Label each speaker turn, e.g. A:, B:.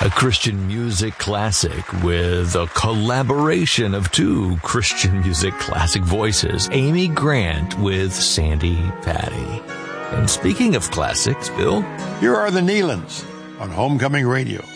A: A Christian music classic with a collaboration of two Christian music classic voices, Amy Grant with Sandi Patty. And speaking of classics, Bill,
B: here are the Nealons on Homecoming Radio.